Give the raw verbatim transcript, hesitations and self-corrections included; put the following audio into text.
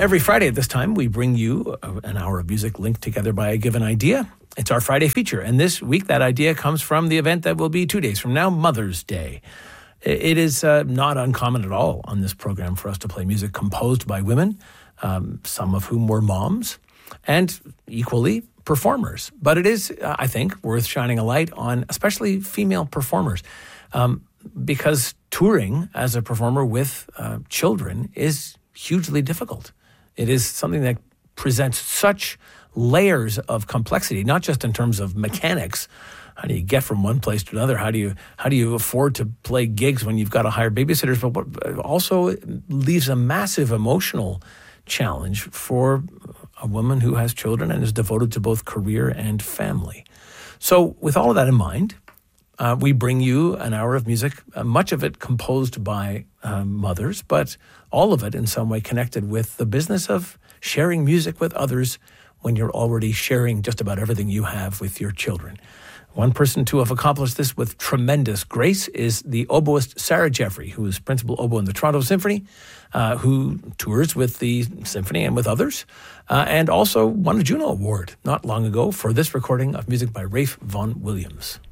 Every Friday at this time, we bring you an hour of music linked together by a given idea. It's our Friday feature, and this week that idea comes from the event that will be two days from now, Mother's Day. It is uh, not uncommon at all on this program for us to play music composed by women, um, some of whom were moms, and equally performers. But it is, uh, I think, worth shining a light on especially female performers, um, because touring as a performer with uh, children is hugely difficult. It is something that presents such layers of complexity, not just in terms of mechanics. How do you get from one place to another? How do you how do you afford to play gigs when you've got to hire babysitters? But what also leaves a massive emotional challenge for a woman who has children and is devoted to both career and family. So with all of that in mind, uh, we bring you an hour of music, uh, much of it composed by uh, mothers, but all of it in some way connected with the business of sharing music with others when you're already sharing just about everything you have with your children. One person to have accomplished this with tremendous grace is the oboist Sarah Jeffrey, who is principal oboe in the Toronto Symphony, uh, who tours with the symphony and with others, uh, and also won a Juno Award not long ago for this recording of music by Rafe Vaughan Williams.